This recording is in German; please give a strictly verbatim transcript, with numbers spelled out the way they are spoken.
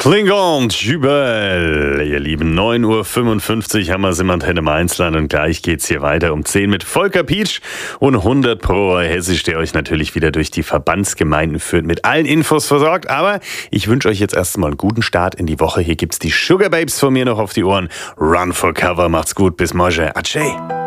Klingon, Jubel, ihr Lieben, neun Uhr fünfundfünfzig haben wir sind wir Antenne Mainzland und gleich geht's hier weiter um zehn mit Volker Pietsch und hundert Pro Hessisch, der euch natürlich wieder durch die Verbandsgemeinden führt, mit allen Infos versorgt. Aber ich wünsche euch jetzt erstmal einen guten Start in die Woche. Hier gibt's die Sugar Babes von mir noch auf die Ohren. Run for cover, macht's gut, bis morgen. Adieu.